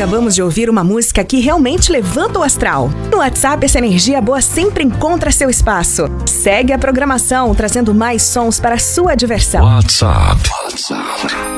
Acabamos de ouvir uma música que realmente levanta o astral. No WhatsApp, essa energia boa sempre encontra seu espaço. Segue a programação, trazendo mais sons para a sua diversão. WhatsApp.